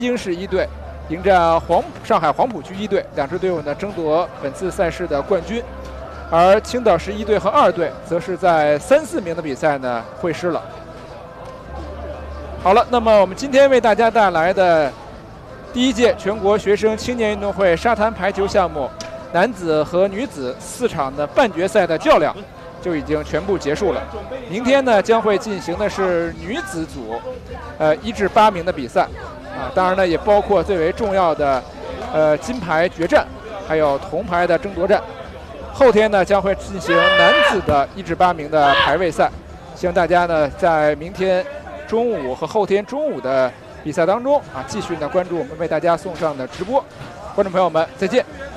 京市一队迎战上海黄浦区一队，两支队伍呢争夺本次赛事的冠军。而青岛市一队和2队则是在3、4名的比赛呢会师了。好了，那么我们今天为大家带来的第1届全国学生青年运动会沙滩排球项目男子和女子4场的半决赛的较量就已经全部结束了。明天呢将会进行的是女子组1至8名的比赛当然呢也包括最为重要的金牌决战，还有铜牌的争夺战。后天呢将会进行男子的1至8名的排位赛，希望大家呢在明天中午和后天中午的比赛当中继续呢关注我们为大家送上的直播。观众朋友们，再见。